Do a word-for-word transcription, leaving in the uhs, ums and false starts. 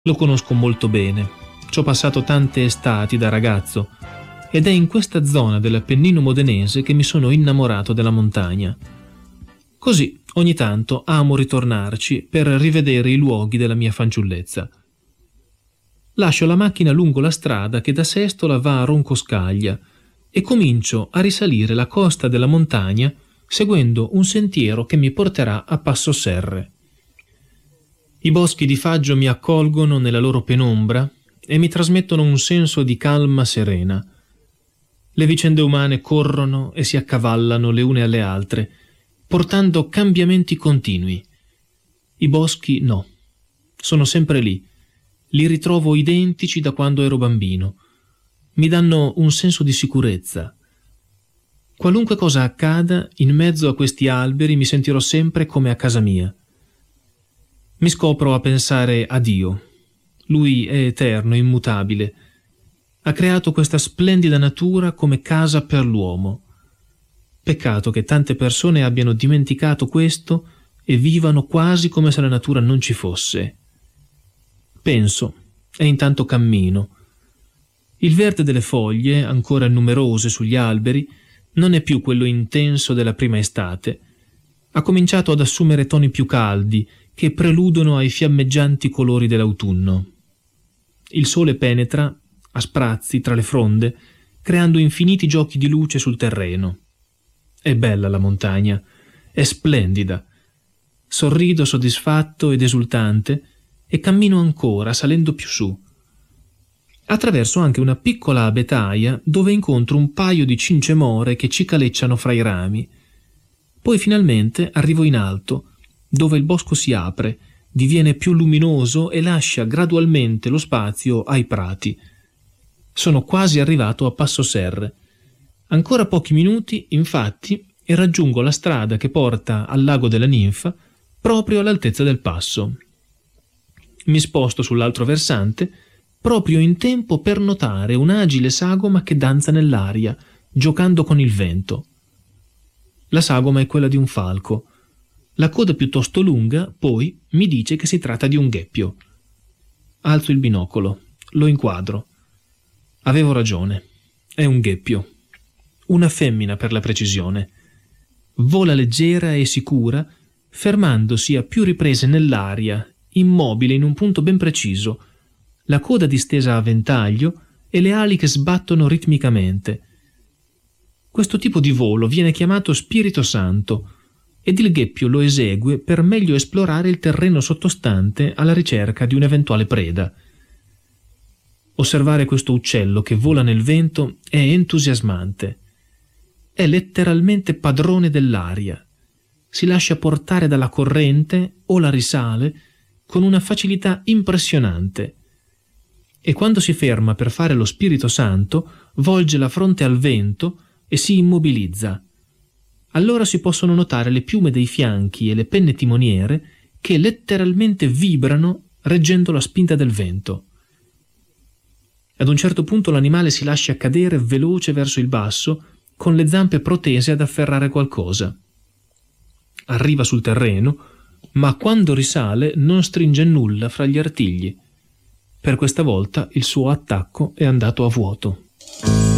Lo conosco molto bene, ci ho passato tante estati da ragazzo ed è in questa zona dell'Appennino modenese che mi sono innamorato della montagna. Così ogni tanto amo ritornarci per rivedere i luoghi della mia fanciullezza. Lascio la macchina lungo la strada che da Sestola va a Roncoscaglia e comincio a risalire la costa della montagna seguendo un sentiero che mi porterà a Passo Serre. I boschi di faggio mi accolgono nella loro penombra e mi trasmettono un senso di calma serena. Le vicende umane corrono e si accavallano le une alle altre, portando cambiamenti continui. I boschi no, sono sempre lì, li ritrovo identici da quando ero bambino. Mi danno un senso di sicurezza. Qualunque cosa accada, in mezzo a questi alberi mi sentirò sempre come a casa mia. Mi scopro a pensare a Dio. Lui è eterno, immutabile. Ha creato questa splendida natura come casa per l'uomo. Peccato che tante persone abbiano dimenticato questo e vivano quasi come se la natura non ci fosse. Penso, e intanto cammino. Il verde delle foglie, ancora numerose sugli alberi, non è più quello intenso della prima estate. Ha cominciato ad assumere toni più caldi, che preludono ai fiammeggianti colori dell'autunno. Il sole penetra, a sprazzi, tra le fronde, creando infiniti giochi di luce sul terreno. È bella la montagna, è splendida. Sorrido soddisfatto ed esultante e cammino ancora, salendo più su. Attraverso anche una piccola abetaia dove incontro un paio di cince more che cicalecciano fra i rami. Poi finalmente arrivo in alto, dove il bosco si apre, diviene più luminoso e lascia gradualmente lo spazio ai prati. Sono quasi arrivato a Passo Serre. Ancora pochi minuti, infatti, e raggiungo la strada che porta al lago della Ninfa, proprio all'altezza del passo. Mi sposto sull'altro versante, proprio in tempo per notare un'agile sagoma che danza nell'aria, giocando con il vento. La sagoma è quella di un falco. La coda piuttosto lunga, poi, mi dice che si tratta di un gheppio. Alzo il binocolo, lo inquadro. Avevo ragione, è un gheppio. Una femmina per la precisione. Vola leggera e sicura, fermandosi a più riprese nell'aria, immobile in un punto ben preciso, la coda distesa a ventaglio e le ali che sbattono ritmicamente. Questo tipo di volo viene chiamato Spirito Santo, ed il gheppio lo esegue per meglio esplorare il terreno sottostante alla ricerca di un'eventuale preda. Osservare questo uccello che vola nel vento è entusiasmante. È letteralmente padrone dell'aria. Si lascia portare dalla corrente o la risale con una facilità impressionante. E quando si ferma per fare lo Spirito Santo, volge la fronte al vento e si immobilizza. Allora si possono notare le piume dei fianchi e le penne timoniere che letteralmente vibrano reggendo la spinta del vento. Ad un certo punto l'animale si lascia cadere veloce verso il basso, con le zampe protese ad afferrare qualcosa. Arriva sul terreno, ma quando risale non stringe nulla fra gli artigli. Per questa volta il suo attacco è andato a vuoto.